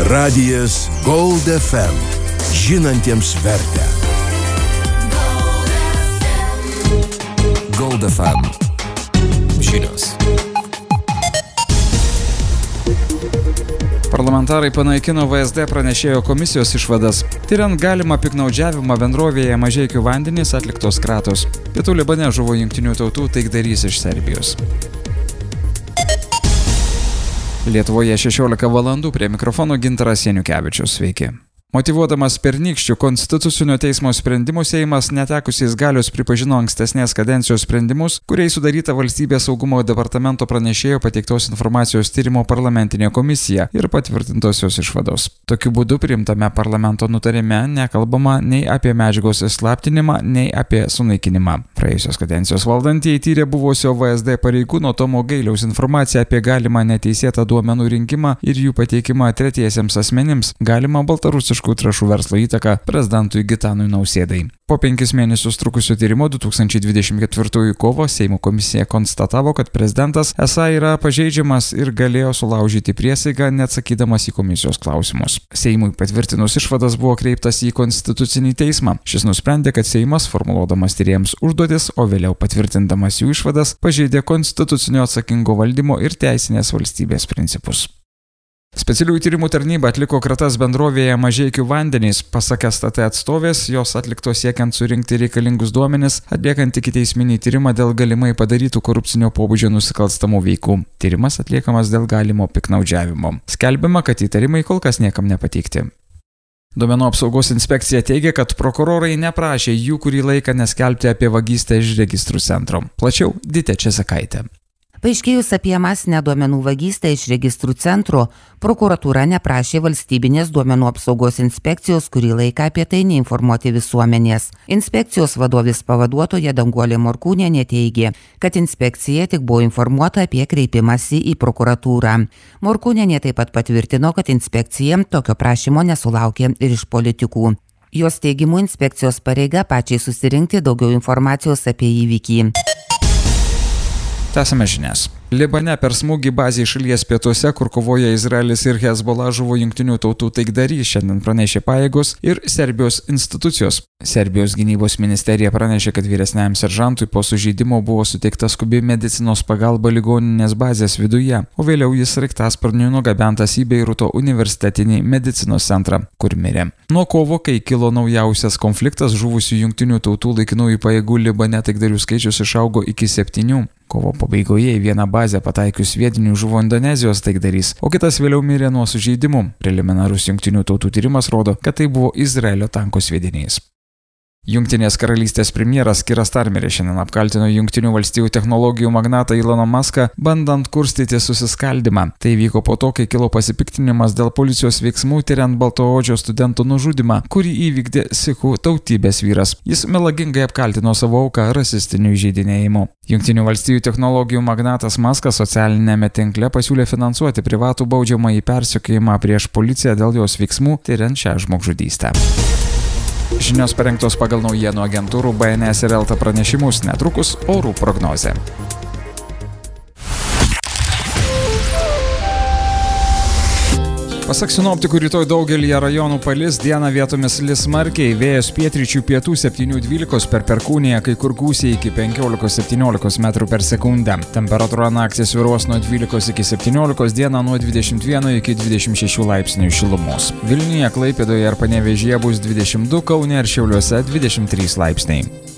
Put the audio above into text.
Radijas Gold FM. Žinantiems vertę. Gold FM. Žinios. Parlamentarai panaikino VSD pranešėjo komisijos išvadas. Tiriant galimą piktnaudžiavimą bendrovėje Mažeikių vandenys atliktos kratos. Pietų Libane žuvo Jungtinių tautų taikdarys iš Serbijos. Lietuvoje 16 valandų, prie mikrofono Gintaras Janiukevičius. Sveiki. Motyvuodamas pernykščių Konstitucinio teismo sprendimų, Seimas netekusiais galios pripažino ankstesnės kadencijos sprendimus, kuriais sudaryta Valstybės saugumo departamento pranešėjo pateiktos informacijos tyrimo parlamentinė komisija ir patvirtintos jos išvados. Tokiu būdu priimtame parlamento nutarime nekalbama nei apie medžiagos įslaptinimą, nei apie sunaikinimą. Praėjusios kadencijos valdantieji tyrė buvusio VSD pareigūno Tomo Gailiaus informaciją apie galimą neteisėtą duomenų rinkimą ir jų pateikimą tretiesiems asmenims, galimą baltarusiškų trąšų verslo įtaką prezidentui Gitanui Nausėdai. Po 5 mėnesius trukusio tyrimo 2024 kovo Seimo komisija konstatavo, kad prezidentas esą yra pažeidžiamas ir galėjo sulaužyti priesagą, neatsakydamas į komisijos klausimus. Seimui patvirtinus išvadas buvo kreiptas į Konstitucinį teismą. Šis nusprendė, kad Seimas, formuluodamas tyrėjams užduotis, o vėliau patvirtindamas jų išvadas, pažeidė konstitucinio atsakingo valdymo ir teisinės valstybės principus. Specialiųjų tyrimų tarnyba atliko kratas bendrovėje Mažeikių vandenys. Pasak STT atstovės, jos atliktos siekiant surinkti reikalingus duomenis, atliekant ikiteisminį tyrimą dėl galimai padarytų korupcinio pobūdžio nusikalstamų veikų. Tyrimas atliekamas dėl galimo piktnaudžiavimo. Skelbiama, kad įtarimai kol kas niekam nepateikti. Duomenų apsaugos inspekcija teigia, kad prokurorai neprašė jų kurį laiką neskelbti apie vagystę iš registrų centro. Plačiau Ditė Česakaitė. Paaiškėjus apie masinę duomenų vagystę iš registrų centro, prokuratūra neprašė valstybinės duomenų apsaugos inspekcijos kurį laiką apie tai neinformuoti visuomenės. Inspekcijos vadovės pavaduotoja Danguolė Morkūnienė teigė, kad inspekcija tik buvo informuota apie kreipimąsi į prokuratūrą. Morkūnienė taip pat patvirtino, kad inspekcija tokio prašymo nesulaukė ir iš politikų. Jos teigimu inspekcijos pareiga pačiai susirinkti daugiau informacijos apie įvykį. Tęsame žinias. Libane per smūgį bazei šalies pietuose, kur kovoja Izraelis ir Hezbollah, žuvo Jungtinių tautų taikdarys, šiandien pranešė pajėgos ir Serbijos institucijos. Serbijos gynybos ministerija pranešė, kad vyresniajam seržantui po sužeidimo buvo suteikta skubi medicinos pagalba ligoninės bazės viduje, o vėliau jis sraigtasparniu nugabentas į Beiruto universitetinį medicinos centrą, kur mirė. Nuo kovo, kai kilo naujausias konfliktas, žuvusių Jungtinių tautų laikinųjų pajėgų Libane taikdarių skaičius išaugo iki 7. Kovo pabaigoje į vieną bazę pataikius sviedinių žuvo Indonezijos taikdarys, o kitas vėliau mirė nuo sužeidimų. Preliminarus Jungtinių tautų tyrimas rodo, kad tai buvo Izraelio tankų sviedinys. Jungtinės karalystės premjeras Kiras Starmeris šiandien apkaltino Jungtinių valstijų technologijų magnatą Eloną Muską, bandant kurstyti susiskaldimą. Tai vyko po to, kai kilo pasipiktinimas dėl policijos veiksmų tyriant baltaodžio studento nužudymą, kurį įvykdė sikhų tautybės vyras. Jis melagingai apkaltino savo auką rasistiniu įžeidinėjimu. Jungtinių valstijų technologijų magnatas Muskas socialinėme tinkle pasiūlė finansuoti privatų baudžiamąjį persekiojimą prieš policiją dėl jos veiksmų tyriant šią žmogžudystę. Žinios parengtos pagal naujienų agentūrų BNS ir LT pranešimus, netrukus orų prognozė. Pasak sinoptikų, rytoj daugelyje rajonų palis, dieną vietomis lis smarkiai, vėjas pietryčių pietų 7-12 per Perkūniją, kai kur gūsiai iki 15-17 metrų per sekundę. Temperatūra naktį svyruos nuo 12 iki 17, dieną nuo 21 iki 26 laipsnių šilumos. Vilniuje, Klaipėdoje ir Panevėžyje bus 22, Kaune ir Šiauliuose 23 laipsniai.